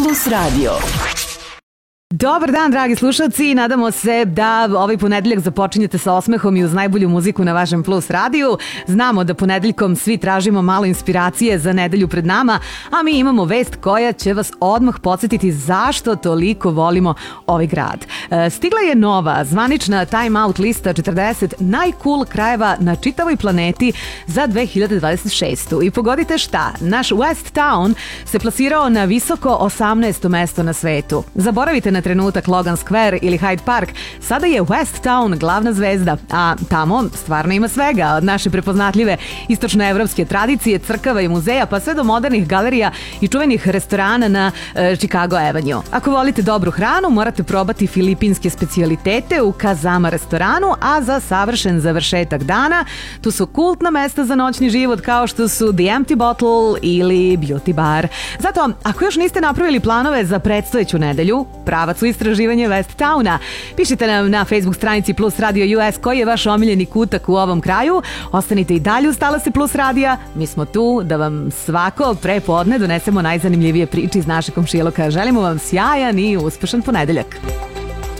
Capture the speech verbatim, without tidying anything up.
Plus Radio. Dobar dan, dragi slušalci, nadamo se da ovaj ponedeljak započinjete sa osmehom i uz najbolju muziku na vašem Plus radiju. Znamo da ponedeljkom svi tražimo malo inspiracije za nedelju pred nama, a mi imamo vest koja će vas odmah podsjetiti zašto toliko volimo ovaj grad. Stigla je nova zvanična Time Out lista četrdeset najcool krajeva na čitavoj planeti za dve hiljade dvadeset šestu. I pogodite šta, naš West Town se plasirao na visoko osamnaesto mesto na svetu. Zaboravite na trenutak Logan Square ili Hyde Park, sada je West Town glavna zvezda, a tamo stvarno ima svega, od naše prepoznatljive istočnoevropske tradicije, crkava i muzeja, pa sve do modernih galerija i čuvenih restorana na e, Chicago Avenue. Ako volite dobru hranu, morate probati filipinske specijalitete u Kazama restoranu, a za savršen završetak dana tu su kultna mesta za noćni život kao što su The Empty Bottle ili Beauty Bar. Zato, ako još niste napravili planove za predstojeću nedelju, pravac u istraživanje West Towna, pišite nam na Facebook stranici Plus Radio U S koji je vaš omiljeni kutak u ovom kraju. Ostanite i dalje uz talase Plus Radija. Mi smo tu da vam svako prepodne donesemo najzanimljivije priče iz našeg komšiluka. Želimo vam sjajan i uspešan ponedeljak.